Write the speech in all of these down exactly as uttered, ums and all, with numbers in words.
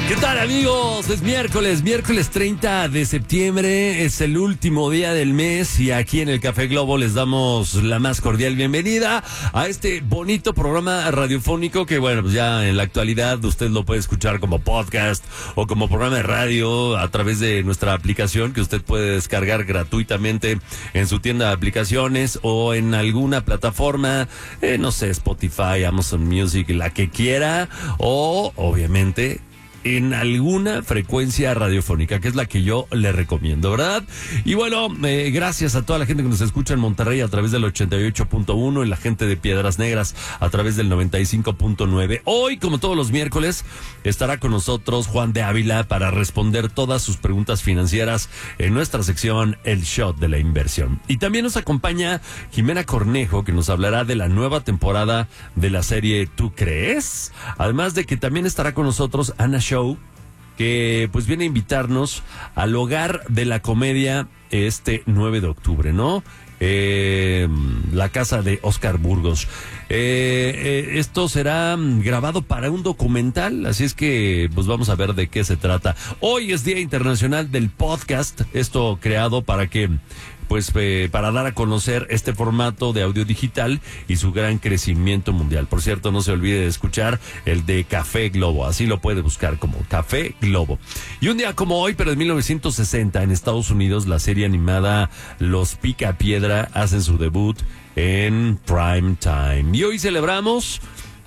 ¿Qué tal, amigos? Es miércoles, miércoles treinta de septiembre, es el último día del mes y aquí en el Café Globo les damos la más cordial bienvenida a este bonito programa radiofónico que, bueno, pues ya en la actualidad usted lo puede escuchar como podcast o como programa de radio a través de nuestra aplicación que usted puede descargar gratuitamente en su tienda de aplicaciones o en alguna plataforma, eh, no sé, Spotify, Amazon Music, la que quiera, o obviamente en alguna frecuencia radiofónica, que es la que yo le recomiendo, ¿verdad? Y bueno, eh, gracias a toda la gente que nos escucha en Monterrey a través del ochenta y ocho punto uno y la gente de Piedras Negras a través del noventa y cinco punto nueve. Hoy, como todos los miércoles, estará con nosotros Juan de Ávila para responder todas sus preguntas financieras en nuestra sección El Shot de la Inversión. Y también nos acompaña Jimena Cornejo, que nos hablará de la nueva temporada de la serie ¿Tú crees? Además de que también estará con nosotros Ana Show, que pues viene a invitarnos al hogar de la comedia este nueve de octubre, ¿no? Eh, la casa de Oscar Burgos. Eh, eh, esto será grabado para un documental, así es que pues vamos a ver de qué se trata. Hoy es Día Internacional del Podcast, esto creado para que pues eh, para dar a conocer este formato de audio digital y su gran crecimiento mundial. Por cierto, no se olvide de escuchar el de Café Globo, así lo puede buscar como Café Globo. Y un día como hoy, pero en mil novecientos sesenta, en Estados Unidos, la serie animada Los Picapiedra hacen su debut en Prime Time. Y hoy celebramos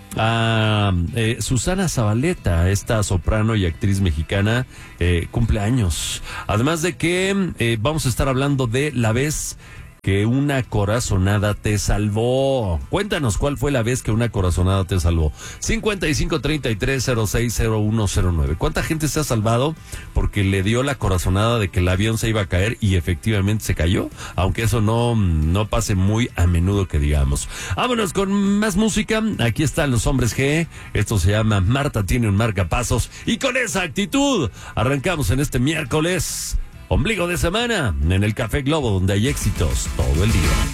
a eh, Susana Zabaleta, esta soprano y actriz mexicana, eh, cumpleaños. Además de que eh, vamos a estar hablando de la vez que una corazonada te salvó. Cuéntanos cuál fue la vez que una corazonada te salvó. cincuenta y cinco, treinta y tres, cero seis, cero uno, cero nueve. ¿Cuánta gente se ha salvado porque le dio la corazonada de que el avión se iba a caer y efectivamente se cayó? Aunque eso no, no pase muy a menudo que digamos. Vámonos con más música. Aquí están los Hombres G. Esto se llama Marta tiene un marcapasos. Y con esa actitud arrancamos en este miércoles, ombligo de semana, en el Café Globo, donde hay éxitos todo el día.